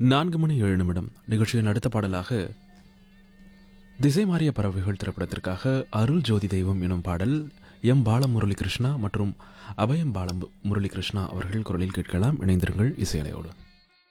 4 மணி 7 நிமிடம் நிகழ்ச்சியின் அடுத்த பாடலாக திசை மாறிய பறவைகள் திரைப்படத்திற்காக அருள் ஜோதி தெய்வம் எனும் பாடல் பாலமுரளி கிருஷ்ணா மற்றும் அபயம் முரளி கிருஷ்ணா அவர்கள் குரலில் கேட்கலாம். இணைந்திருங்கள் இசையலையோடு.